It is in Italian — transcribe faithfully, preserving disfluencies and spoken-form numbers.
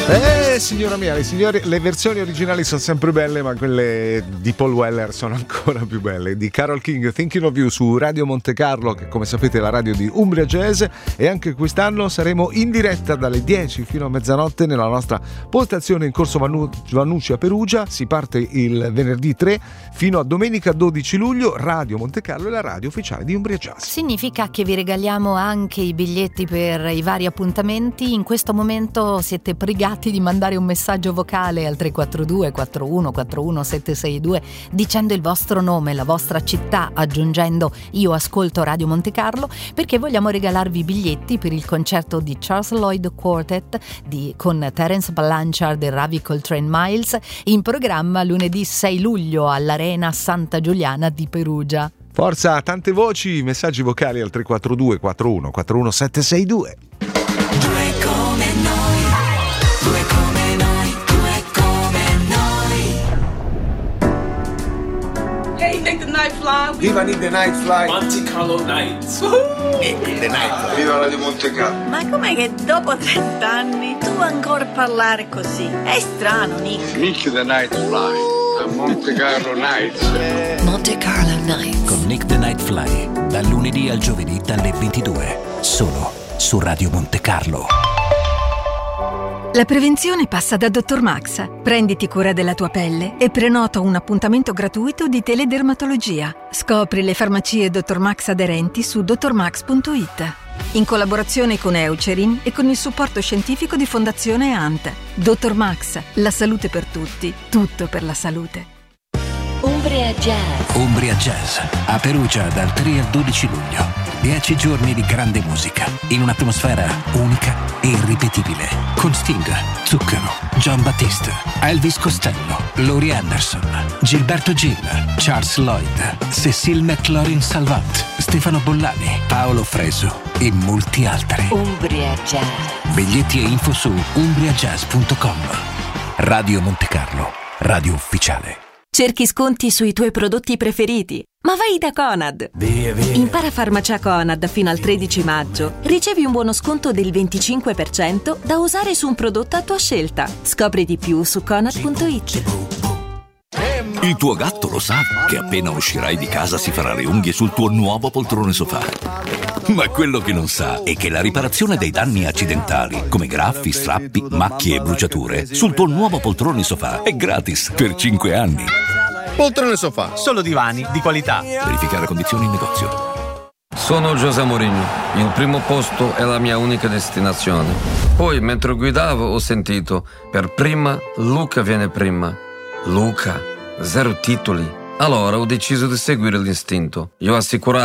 Eh, signora mia, le, signore, le versioni originali sono sempre belle, ma quelle di Paul Weller sono ancora più belle. Di Carole King, Thinking of You, su Radio Monte Carlo, che come sapete è la radio di Umbria Jazz, e anche quest'anno saremo in diretta dalle dieci fino a mezzanotte nella nostra postazione in Corso Vanu- Vannucci a Perugia. Si parte il venerdì tre fino a domenica dodici luglio. Radio Monte Carlo è la radio ufficiale di Umbria Jazz. Significa che vi regaliamo anche i biglietti per i vari appuntamenti. In questo momento siete pregati di mandare un messaggio vocale al tre quattro due quattro uno quattro uno sette sei due dicendo il vostro nome, la vostra città, aggiungendo io ascolto Radio Monte Carlo, perché vogliamo regalarvi biglietti per il concerto di Charles Lloyd Quartet di, con Terence Blanchard e Ravi Coltrane Miles, in programma lunedì sei luglio all'Arena Santa Giuliana di Perugia. Forza, tante voci, messaggi vocali al tre quattro due quattro uno quattro uno sette sei due. Due come noi, due come noi, due come noi. Hey, Nick the Night Fly. Viva Nick the Night Fly. Monte Carlo Nights. Nick the Night Fly. Viva Radio Monte Carlo. Ma com'è che dopo trent'anni tu ancora parlare così? È strano, Nick. Nick the Night Fly. A Monte Carlo Nights. Monte Carlo Nights. Con Nick the Night Fly, dal lunedì al giovedì dalle ventidue, solo su Radio Monte Carlo. La prevenzione passa da dottor Max. Prenditi cura della tua pelle e prenota un appuntamento gratuito di teledermatologia. Scopri le farmacie dottor Max aderenti su dottor max punto it. In collaborazione con Eucerin e con il supporto scientifico di Fondazione A N T. dottor Max, la salute per tutti, tutto per la salute. Umbria Jazz. Umbria Jazz, a Perugia dal tre al dodici luglio. Dieci giorni di grande musica, in un'atmosfera unica e irripetibile. Con Sting, Zucchero, John Battiste, Elvis Costello, Laurie Anderson, Gilberto Gil, Charles Lloyd, Cécile McLaurin-Salvant, Stefano Bollani, Paolo Fresu e molti altri. Umbria Jazz. Biglietti e info su umbria jazz punto com. Radio Monte Carlo, radio ufficiale. Cerchi sconti sui tuoi prodotti preferiti? Ma vai da Conad! Via, via. Impara farmacia Conad fino al tredici maggio. Ricevi un buono sconto del venticinque per cento da usare su un prodotto a tua scelta. Scopri di più su conad punto it. Il tuo gatto lo sa che appena uscirai di casa si farà le unghie sul tuo nuovo poltrone sofà. Ma quello che non sa è che la riparazione dei danni accidentali, come graffi, strappi, macchie e bruciature, sul tuo nuovo poltrone sofà è gratis per cinque anni. Poltrone sofà, solo divani di qualità. Verificare condizioni in negozio. Sono José Mourinho. Il primo posto è la mia unica destinazione. Poi, mentre guidavo, ho sentito: per prima, Luca viene prima. Luca, zero titoli. Allora ho deciso di seguire l'istinto. Io ho assicurato